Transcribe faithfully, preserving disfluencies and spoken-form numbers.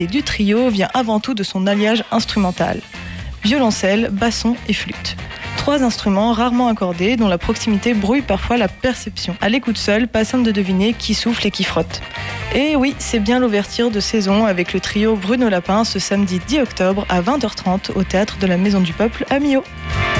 du trio vient avant tout de son alliage instrumental. Violoncelle, basson et flûte. Trois instruments rarement accordés dont la proximité brouille parfois la perception. À l'écoute seule, pas simple de deviner qui souffle et qui frotte. Et oui, c'est bien l'ouverture de saison avec le trio Bruno Lapin ce samedi dix octobre à vingt heures trente au Théâtre de la Maison du Peuple à Millau.